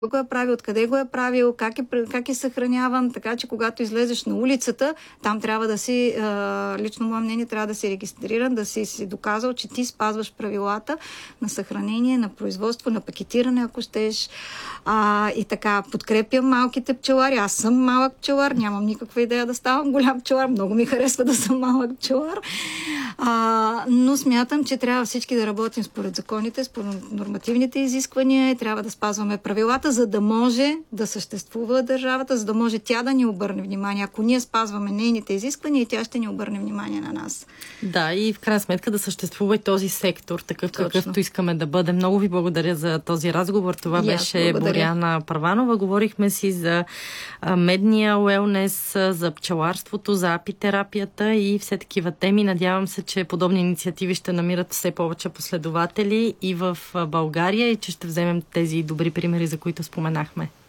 го е правил, откъде го е правил, как е съхраняван, така че когато излезеш на улицата, там трябва да си, лично мое мнение, трябва да си регистриран, да си доказал, че ти спазваш правилата на съхранение, на производство, на пакетиране, ако щеш. И така, подкрепям малките пчелари. Аз съм малък пчелар, нямам никаква идея да ставам голям пчелар, много ми харесва да съм малък пчелар. Но смятам, че трябва всички да работим според законите, според нормативните изисквания, трябва да спазваме правилата, за да може да съществува държавата, за да може тя да ни обърне внимание. Ако ние спазваме нейните изисквания, тя ще ни обърне внимание на нас. Да, и в крайна сметка да съществува и този сектор, такъв какъвто искаме да бъде. Много ви благодаря за този разговор. Това беше Боряна Първанова. Говорихме си за медния уелнес, за пчеларството, за апитерапията и все такива теми. Надявам се, че подобни инициативи ще намират все повече последователи и в България и че ще вземем тези добри примери, за които споменахме.